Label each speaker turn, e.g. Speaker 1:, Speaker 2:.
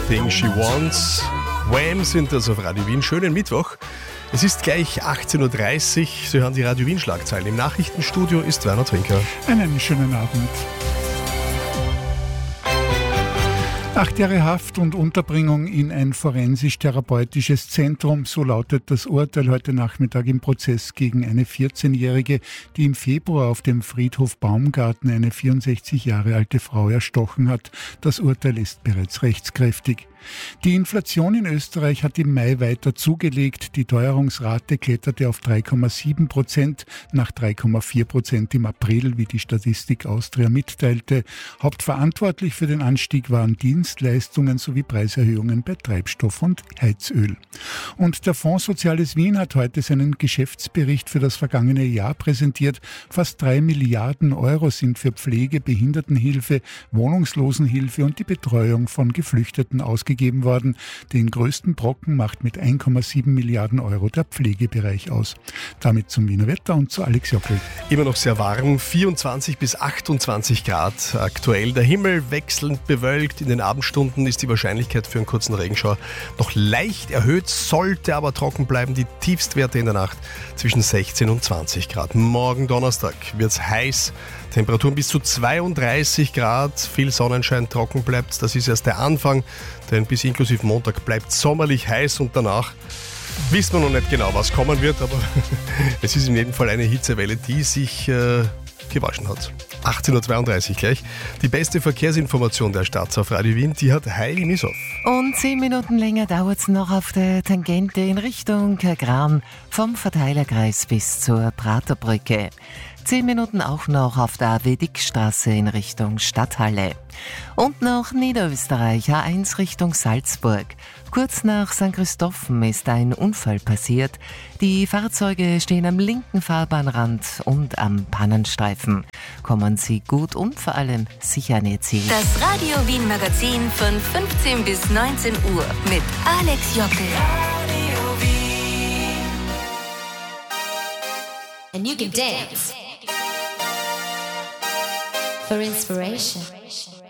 Speaker 1: Everything She Wants. Wham sind das auf Radio Wien. Schönen Mittwoch. Es ist gleich 18.30 Uhr. Sie hören die Radio Wien Schlagzeilen. Im Nachrichtenstudio ist Werner Trinker.
Speaker 2: Einen schönen Abend. 8 Jahre Haft und Unterbringung in ein forensisch-therapeutisches Zentrum, so lautet das Urteil heute Nachmittag im Prozess gegen eine 14-Jährige, die im Februar auf dem Friedhof Baumgarten eine 64 Jahre alte Frau erstochen hat. Das Urteil ist bereits rechtskräftig. Die Inflation in Österreich hat im Mai weiter zugelegt. Die Teuerungsrate kletterte auf 3,7% nach 3,4% im April, wie die Statistik Austria mitteilte. Hauptverantwortlich für den Anstieg waren Dienstleistungen sowie Preiserhöhungen bei Treibstoff und Heizöl. Und der Fonds Soziales Wien hat heute seinen Geschäftsbericht für das vergangene Jahr präsentiert. Fast 3 Milliarden Euro sind für Pflege, Behindertenhilfe, Wohnungslosenhilfe und die Betreuung von Geflüchteten ausgegeben worden. Den größten Brocken macht mit 1,7 Milliarden Euro der Pflegebereich aus. Damit zum Wiener Wetter und zu Alex Jockel.
Speaker 1: Immer noch sehr warm, 24 bis 28 Grad aktuell. Der Himmel wechselnd bewölkt. In den Abendstunden ist die Wahrscheinlichkeit für einen kurzen Regenschauer noch leicht erhöht, sollte aber trocken bleiben. Die Tiefstwerte in der Nacht zwischen 16 und 20 Grad. Morgen Donnerstag wird es heiß. Temperaturen bis zu 32 Grad. Viel Sonnenschein, trocken bleibt. Das ist erst der Anfang, denn bis inklusive Montag bleibt sommerlich heiß und danach wissen wir noch nicht genau, was kommen wird, aber es ist in jedem Fall eine Hitzewelle, die sich gewaschen hat. 18.32 Uhr gleich. Die beste Verkehrsinformation der Stadt auf Radio Wien, die hat Heidi Nissoff.
Speaker 3: Und 10 Minuten länger dauert es noch auf der Tangente in Richtung Gran vom Verteilerkreis bis zur Praterbrücke. 10 Minuten auch noch auf der A-Dickstraße in Richtung Stadthalle. Und nach Niederösterreich, A1 Richtung Salzburg. Kurz nach St. Christophen ist ein Unfall passiert. Die Fahrzeuge stehen am linken Fahrbahnrand und am Pannenstreifen. Kommen Sie gut und vor allem sicher an Ihr Ziel.
Speaker 4: Das Radio Wien Magazin von 15 bis 19 Uhr mit Alex Jockel. Radio Wien.
Speaker 5: And you can dance for inspiration.